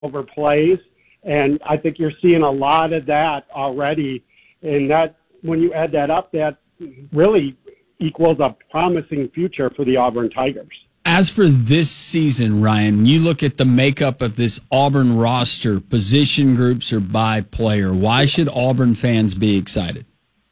overplays. And I think you're seeing a lot of that already. And that, when you add that up, that really equals a promising future for the Auburn Tigers. As for this season, Ryan, you look at the makeup of this Auburn roster, position groups, or by player. Why should Auburn fans be excited?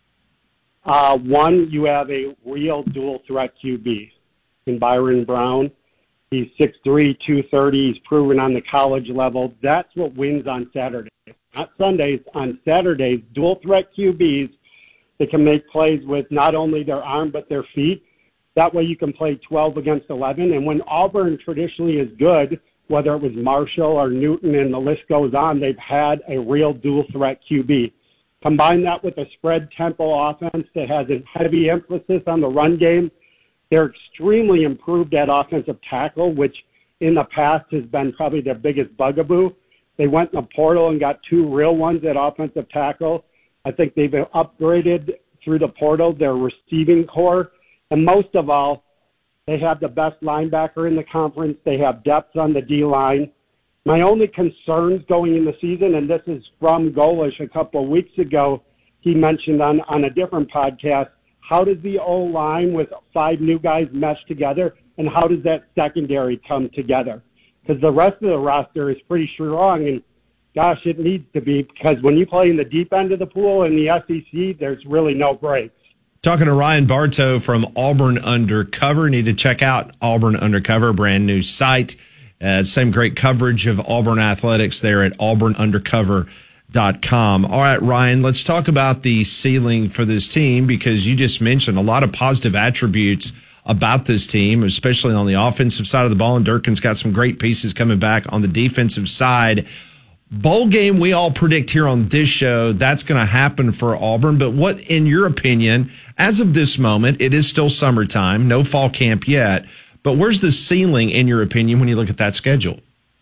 One, you have a real dual threat QB in Byron Brown. He's 6'3", 230. He's proven on the college level. That's what wins on Saturdays. Not Sundays. On Saturdays, dual threat QBs that can make plays with not only their arm but their feet. That way you can play 12 against 11. And when Auburn traditionally is good, whether it was Marshall or Newton and the list goes on, they've had a real dual threat QB. Combine that with a spread tempo offense that has a heavy emphasis on the run game. They're extremely improved at offensive tackle, which in the past has been probably their biggest bugaboo. They went in the portal and got 2 real ones at offensive tackle. I think they've upgraded through the portal their receiving core. And most of all, they have the best linebacker in the conference. They have depth on the D-line. My only concerns going in the season, and this is from Golish a couple of weeks ago, he mentioned on a different podcast, how does the O-line with 5 new guys mesh together, and how does that secondary come together? Because the rest of the roster is pretty strong, and gosh, it needs to be, because when you play in the deep end of the pool in the SEC, there's really no breaks. Talking to Ryan Bartow from Auburn Undercover. Need to check out Auburn Undercover, brand new site. Same great coverage of Auburn athletics there at auburnundercover.com. All right, Ryan, let's talk about the ceiling for this team, because you just mentioned a lot of positive attributes about this team, especially on the offensive side of the ball. And Durkin's got some great pieces coming back on the defensive side. Bowl game, we all predict here on this show, that's going to happen for Auburn. But what, in your opinion, as of this moment, it is still summertime, no fall camp yet, but where's the ceiling, in your opinion, when you look at that schedule?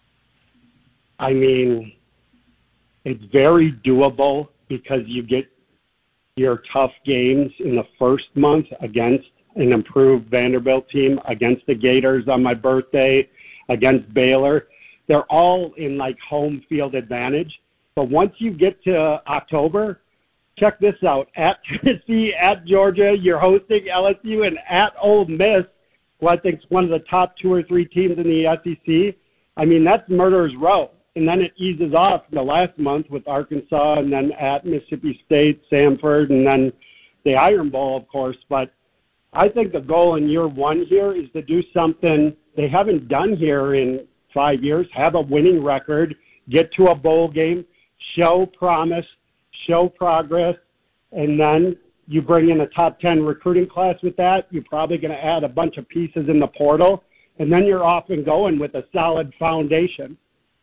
I mean, it's very doable because you get your tough games in the first month against an improved Vanderbilt team, against the Gators on my birthday, against Baylor. They're all in like home field advantage. But once you get to October, check this out. At Tennessee, at Georgia, you're hosting LSU, and at Ole Miss, who I think is one of the top 2 or 3 teams in the SEC. I mean, that's murderer's row. And then it eases off the last month with Arkansas, and then at Mississippi State, Samford, and then the Iron Bowl, of course. But I think the goal in year 1 here is to do something they haven't done here in 5 years, have a winning record, get to a bowl game, show promise, show progress, and then you bring in a top 10 recruiting class with that. You're probably going to add a bunch of pieces in the portal, and then you're off and going with a solid foundation.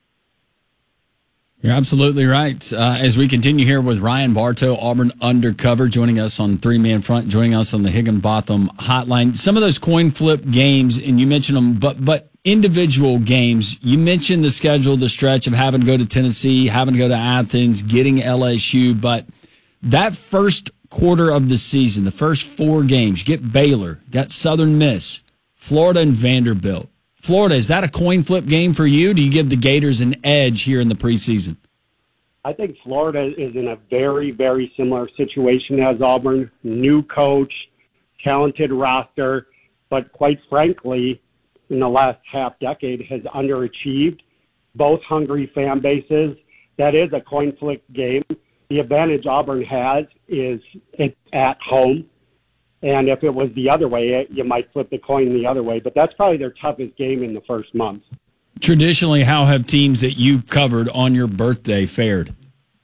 You're absolutely right. As we continue here with Ryan Bartow, Auburn Undercover, joining us on 3-Man Front, joining us on the Higginbotham Hotline. Some of those coin flip games, and you mentioned them, but individual games, you mentioned the schedule, the stretch of having to go to Tennessee, having to go to Athens, getting LSU, but that first quarter of the season, the first 4 games, you get Baylor, got Southern Miss, Florida, and Vanderbilt. Florida, is that a coin flip game for you? Do you give the Gators an edge here in the preseason? I think Florida is in a very, very similar situation as Auburn. New coach, talented roster, but quite frankly, in the last half decade has underachieved. Both hungry fan bases. That is a coin flip game. The advantage Auburn has is it's at home. And if it was the other way, you might flip the coin the other way. But that's probably their toughest game in the first month. Traditionally, how have teams that you covered on your birthday fared?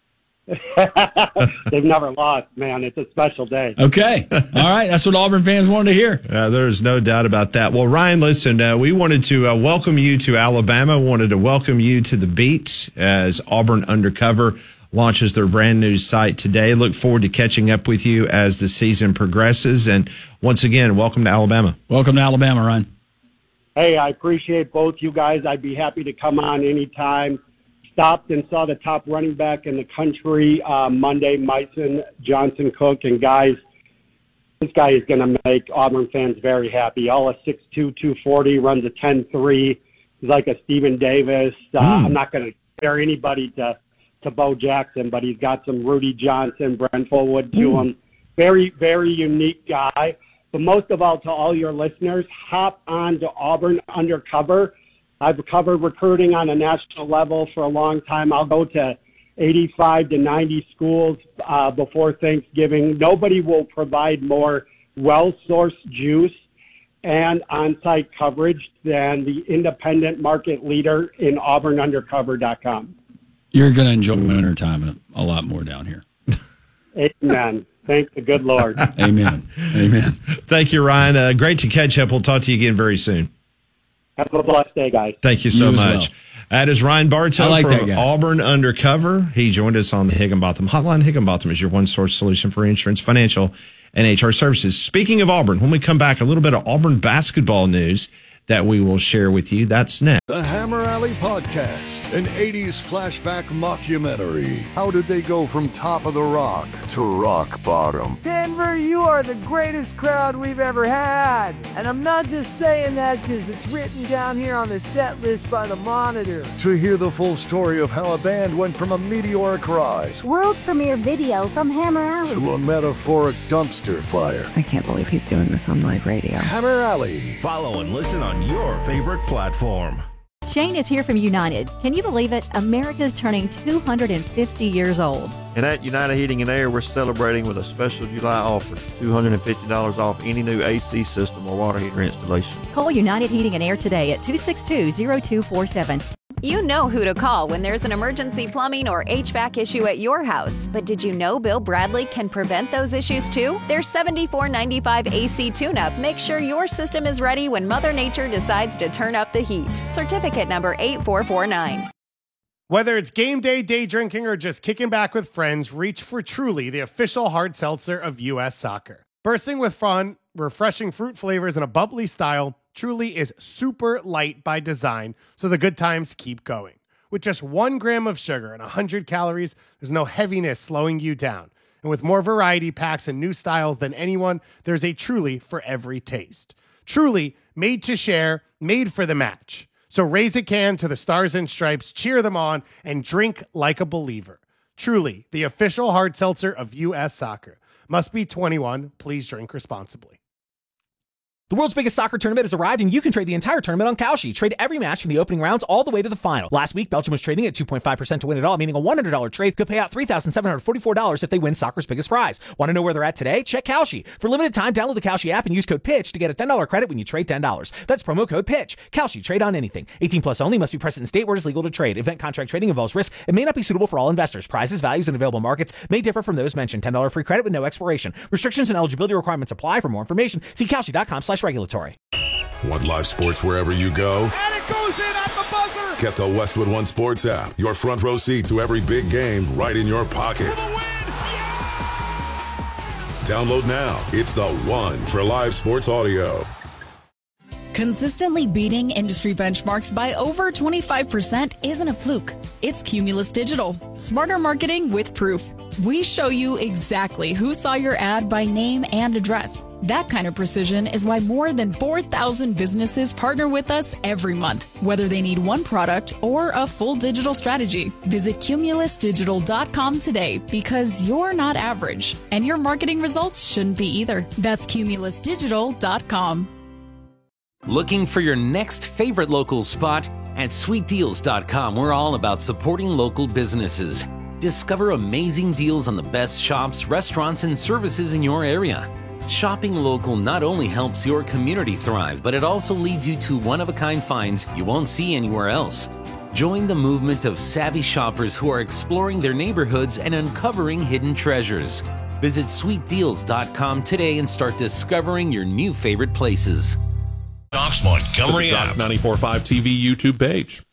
They've never lost, man. It's a special day. Okay. All right. That's what Auburn fans wanted to hear. There's no doubt about that. Well, Ryan, listen, we wanted to welcome you to Alabama. Wanted to welcome you to the beat as Auburn Undercover launches their brand new site today. Look forward to catching up with you as the season progresses. And once again, welcome to Alabama. Welcome to Alabama, Ryan. Hey, I appreciate both you guys. I'd be happy to come on anytime. Stopped and saw the top running back in the country Monday, Myson Johnson Cook. And guys, this guy is going to make Auburn fans very happy. All a 6'2", 240, runs a 10.3. He's like a Stephen Davis. I'm not going to compare anybody to Bo Jackson, but he's got some Rudy Johnson, Brent Fullwood to him. Very, very unique guy. But most of all, to all your listeners, hop on to Auburn Undercover. I've covered recruiting on a national level for a long time. I'll go to 85 to 90 schools before Thanksgiving. Nobody will provide more well-sourced juice and on-site coverage than the independent market leader in AuburnUndercover.com. You're going to enjoy winter time a lot more down here. Amen. Thank the good Lord. Amen. Amen. Thank you, Ryan. Great to catch up. We'll talk to you again very soon. Have a blessed day, guys. Thank you so You as much. well. That is Ryan Bartow that from guy. Auburn Undercover. He joined us on the Higginbotham Hotline. Higginbotham is your one-source solution for insurance, financial, and HR services. Speaking of Auburn, when we come back, a little bit of Auburn basketball news that we will share with you. That's next. The Hammer Alley Podcast, an 80s flashback mockumentary. How did they go from top of the rock to rock bottom? Denver, you are the greatest crowd we've ever had. And I'm not just saying that because it's written down here on the set list by the Monitor. To hear the full story of how a band went from a meteoric rise World premiere video from Hammer Alley. to a metaphoric dumpster fire. I can't believe he's doing this on live radio. Hammer Alley. Follow and listen on your favorite platform. Shane is here from United. Can you believe it? America's turning 250 years old. And at United Heating and Air, we're celebrating with a special July offer, $250 off any new AC system or water heater installation. Call United Heating and Air today at 262-0247. You know who to call when there's an emergency plumbing or HVAC issue at your house. But did you know Bill Bradley can prevent those issues too? Their $74.95 AC tune-up makes sure your system is ready when Mother Nature decides to turn up the heat. Certificate number 8449. Whether it's game day, day drinking, or just kicking back with friends, reach for Truly, the official hard seltzer of U.S. Soccer. Bursting with fun, refreshing fruit flavors, and a bubbly style, Truly is super light by design, so the good times keep going. With just 1 gram of sugar and 100 calories, there's no heaviness slowing you down. And with more variety packs and new styles than anyone, there's a Truly for every taste. Truly, made to share, made for the match. So raise a can to the Stars and Stripes, cheer them on, and drink like a believer. Truly, the official hard seltzer of U.S. Soccer. Must be 21. Please drink responsibly. The world's biggest soccer tournament has arrived, and you can trade the entire tournament on Kalshi. Trade every match from the opening rounds all the way to the final. Last week, Belgium was trading at 2.5% to win it all, meaning a $100 trade could pay out $3,744 if they win soccer's biggest prize. Want to know where they're at today? Check Kalshi. For limited time, download the Kalshi app and use code PITCH to get a $10 credit when you trade $10. That's promo code PITCH. Kalshi. Trade on anything. 18 plus only. Must be present in state where it is legal to trade. Event contract trading involves risk and may not be suitable for all investors. Prizes, values, and available markets may differ from those mentioned. $10 free credit with no expiration. Restrictions and eligibility requirements apply. For more information, see Kalshi.com/regulatory. Want live sports wherever you go? And it goes in at the buzzer! Get the Westwood One Sports app. Your front row seat to every big game right in your pocket. Download now. It's the one for live sports audio. Consistently beating industry benchmarks by over 25% isn't a fluke. It's Cumulus Digital. Smarter marketing with proof. We show you exactly who saw your ad by name and address. That kind of precision is why more than 4,000 businesses partner with us every month, whether they need one product or a full digital strategy. Visit cumulusdigital.com today because you're not average, and your marketing results shouldn't be either. That's cumulusdigital.com. Looking for your next favorite local spot? At sweetdeals.com, we're all about supporting local businesses. Discover amazing deals on the best shops, restaurants, and services in your area. Shopping local not only helps your community thrive, but it also leads you to one-of-a-kind finds you won't see anywhere else. Join the movement of savvy shoppers who are exploring their neighborhoods and uncovering hidden treasures. Visit sweetdeals.com today and start discovering your new favorite places. Doc's Montgomery Doc's 94.5 TV YouTube page.